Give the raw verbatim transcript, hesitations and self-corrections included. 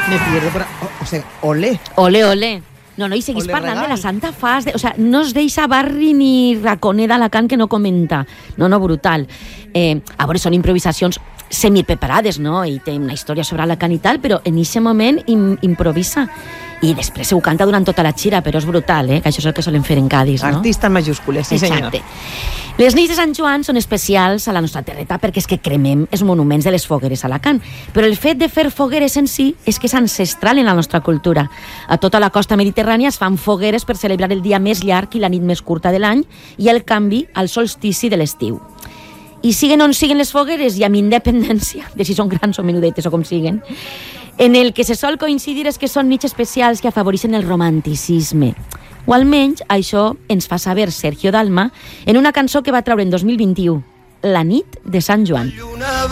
Me pierdo, però... O, o sigui, olé. Ole, ole. No, no, i seguís Ole, parlant regal. de la Santa Fas. De, o sea, no es deixa barri ni raconer d'Alacant que no comenta. No, no, brutal. Eh, a veure, són improvisacions semipreparades, no? I té una història sobre Alacant i tal, però en aquest moment im, improvisa. I després ho canta durant tota la gira, però és brutal, eh? Que això és el que solen fer en Cádiz, no? Artista en majúscules, sí senyor. Exacte. Les nits de Sant Joan són especials a la nostra terreta perquè és que cremem els monuments de les fogueres a Alacant. Però el fet de fer fogueres en si és que és ancestral en la nostra cultura. A tota la costa mediterrània es fan fogueres per celebrar el dia més llarg i la nit més curta de l'any i el canvi al solstici de l'estiu. I siguen on siguen les fogueres i amb independència, de si són grans o menudetes o com siguen, en el que se sol coincidir és que són nits especials que afavoreixen el romanticisme. O almenys això ens fa saber Sergio Dalma en una cançó que va treure en dos mil vint-i-u, La nit de Sant Joan.